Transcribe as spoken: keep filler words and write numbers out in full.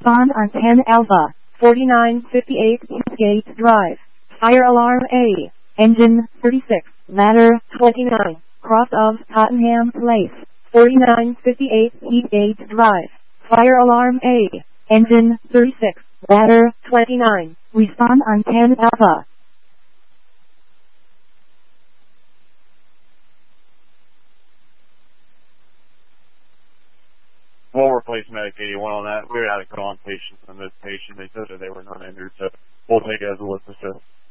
Respond on ten Alpha. forty-nine fifty-eight Eastgate Drive. Fire alarm A. Engine thirty-six. Ladder twenty-nine. Cross of Tottenham Place. forty-nine fifty-eight Eastgate Drive. Fire alarm A. Engine thirty-six. Ladder twenty-nine. Respond on ten Alpha. We'll replace Medic eighty-one on that. We had a call on patient on this patient. They said that they were not injured, so we'll take it as a witness.